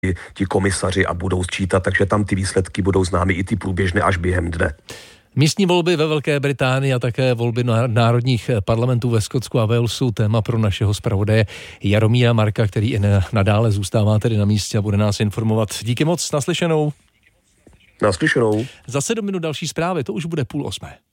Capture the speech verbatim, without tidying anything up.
ti komisaři a budou sčítat, takže tam ty výsledky budou známy i ty průběžné až během dne. Místní volby ve Velké Británii a také volby národních parlamentů ve Skotsku a Walesu, téma pro našeho zpravodaje Jaromíra Marka, který i nadále zůstává tedy na místě a bude nás informovat. Díky moc, naslyšenou. Naslyšenou. Za sedm minut další zprávy, to už bude půl osmé.